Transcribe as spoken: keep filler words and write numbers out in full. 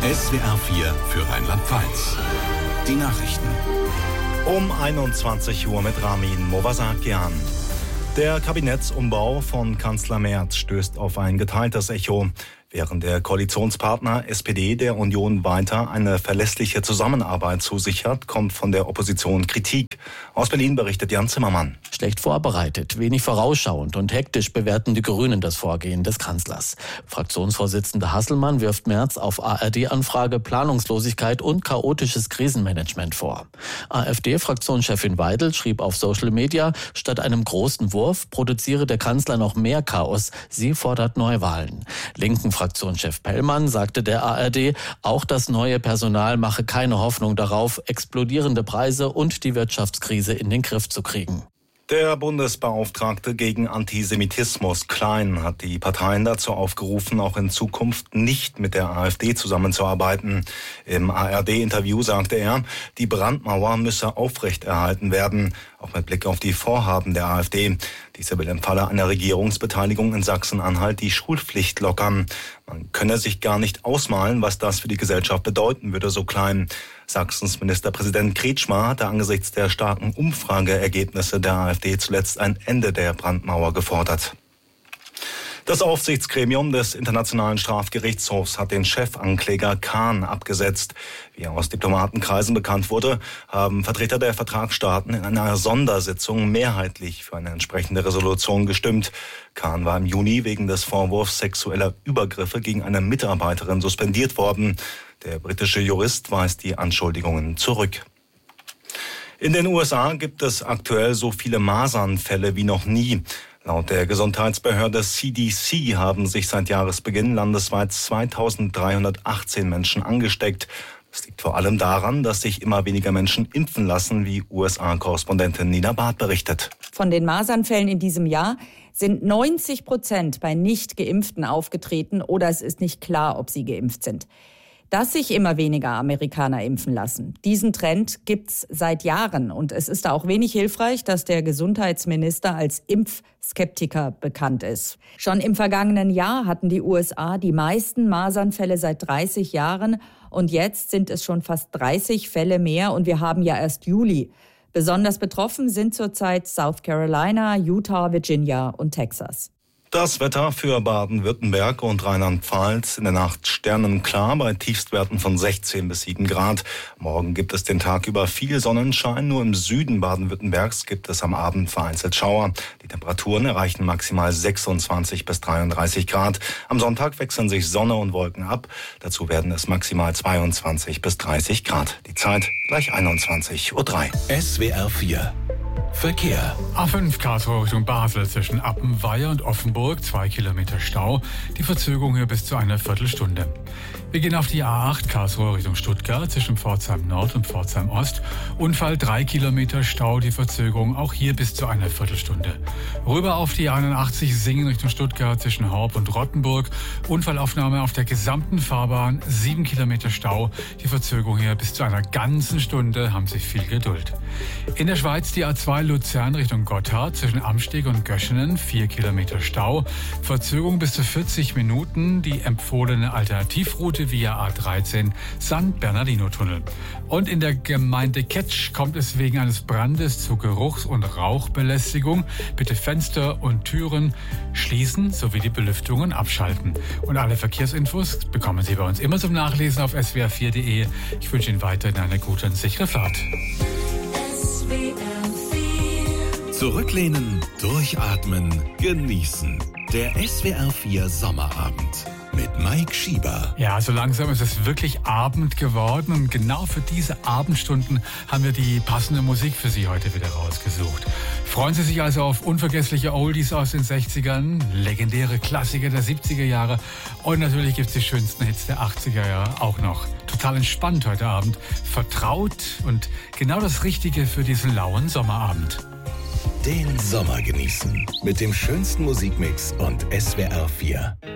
S W R vier für Rheinland-Pfalz. Die Nachrichten. Um einundzwanzig Uhr mit Ramin Movasakian. Der Kabinettsumbau von Kanzler Merz stößt auf ein geteiltes Echo. Während der Koalitionspartner S P D der Union weiter eine verlässliche Zusammenarbeit zusichert, kommt von der Opposition Kritik. Aus Berlin berichtet Jan Zimmermann. Schlecht vorbereitet, wenig vorausschauend und hektisch bewerten die Grünen das Vorgehen des Kanzlers. Fraktionsvorsitzender Hasselmann wirft Merz auf A R D-Anfrage Planungslosigkeit und chaotisches Krisenmanagement vor. AfD-Fraktionschefin Weidel schrieb auf Social Media, statt einem großen Wurf produziere der Kanzler noch mehr Chaos. Sie fordert Neuwahlen. Linken Fraktionschef Pellmann sagte der A R D, auch das neue Personal mache keine Hoffnung darauf, explodierende Preise und die Wirtschaftskrise in den Griff zu kriegen. Der Bundesbeauftragte gegen Antisemitismus Klein hat die Parteien dazu aufgerufen, auch in Zukunft nicht mit der AfD zusammenzuarbeiten. Im A R D-Interview sagte er, die Brandmauer müsse aufrechterhalten werden, auch mit Blick auf die Vorhaben der AfD. Diese will im Falle einer Regierungsbeteiligung in Sachsen-Anhalt die Schulpflicht lockern. Man könne sich gar nicht ausmalen, was das für die Gesellschaft bedeuten würde, so Klein. Sachsens Ministerpräsident Kretschmer hatte angesichts der starken Umfrageergebnisse der AfD zuletzt ein Ende der Brandmauer gefordert. Das Aufsichtsgremium des Internationalen Strafgerichtshofs hat den Chefankläger Khan abgesetzt. Wie aus Diplomatenkreisen bekannt wurde, haben Vertreter der Vertragsstaaten in einer Sondersitzung mehrheitlich für eine entsprechende Resolution gestimmt. Khan war im Juni wegen des Vorwurfs sexueller Übergriffe gegen eine Mitarbeiterin suspendiert worden. Der britische Jurist weist die Anschuldigungen zurück. In den U S A gibt es aktuell so viele Masernfälle wie noch nie. Laut der Gesundheitsbehörde C D C haben sich seit Jahresbeginn landesweit zweitausenddreihundertachtzehn Menschen angesteckt. Das liegt vor allem daran, dass sich immer weniger Menschen impfen lassen, wie U S A-Korrespondentin Nina Barth berichtet. Von den Masernfällen in diesem Jahr sind neunzig Prozent bei Nicht-Geimpften aufgetreten oder es ist nicht klar, ob sie geimpft sind. Dass sich immer weniger Amerikaner impfen lassen. Diesen Trend gibt's seit Jahren und es ist da auch wenig hilfreich, dass der Gesundheitsminister als Impfskeptiker bekannt ist. Schon im vergangenen Jahr hatten die U S A die meisten Masernfälle seit dreißig Jahren und jetzt sind es schon fast dreißig Fälle mehr und wir haben ja erst Juli. Besonders betroffen sind zurzeit South Carolina, Utah, Virginia und Texas. Das Wetter für Baden-Württemberg und Rheinland-Pfalz: in der Nacht sternenklar bei Tiefstwerten von sechzehn bis sieben Grad. Morgen gibt es den Tag über viel Sonnenschein. Nur im Süden Baden-Württembergs gibt es am Abend vereinzelt Schauer. Die Temperaturen erreichen maximal sechsundzwanzig bis dreiunddreißig Grad. Am Sonntag wechseln sich Sonne und Wolken ab. Dazu werden es maximal zweiundzwanzig bis dreißig Grad. Die Zeit gleich einundzwanzig Uhr drei. S W R vier Verkehr. A fünf Karlsruhe Richtung Basel zwischen Appenweier und Offenburg, zwei Kilometer Stau. Die Verzögerung hier bis zu einer Viertelstunde. Wir gehen auf die A acht Karlsruhe Richtung Stuttgart zwischen Pforzheim Nord und Pforzheim Ost. Unfall, drei Kilometer Stau, die Verzögerung auch hier bis zu einer Viertelstunde. Rüber auf die einundachtzig Singen Richtung Stuttgart zwischen Horb und Rottenburg. Unfallaufnahme auf der gesamten Fahrbahn, sieben Kilometer Stau, die Verzögerung hier bis zu einer ganzen Stunde. Haben Sie viel Geduld. In der Schweiz die A zwei Luzern Richtung Gotthard zwischen Amsteg und Göschenen, vier Kilometer Stau. Verzögerung bis zu vierzig Minuten. Die empfohlene Alternativroute via A dreizehn San Bernardino-Tunnel. Und in der Gemeinde Ketsch kommt es wegen eines Brandes zu Geruchs- und Rauchbelästigung. Bitte Fenster und Türen schließen sowie die Belüftungen abschalten. Und alle Verkehrsinfos bekommen Sie bei uns immer zum Nachlesen auf s w r vier punkt d e. Ich wünsche Ihnen weiterhin eine gute und sichere Fahrt. Zurücklehnen, durchatmen, genießen. Der S W R vier Sommerabend mit Mike Schieber. Ja, so langsam ist es wirklich Abend geworden und genau für diese Abendstunden haben wir die passende Musik für Sie heute wieder rausgesucht. Freuen Sie sich also auf unvergessliche Oldies aus den sechzigern, legendäre Klassiker der siebziger Jahre und natürlich gibt es die schönsten Hits der achtziger Jahre auch noch. Total entspannt heute Abend, vertraut und genau das Richtige für diesen lauen Sommerabend. Den Sommer genießen mit dem schönsten Musikmix und S W R vier.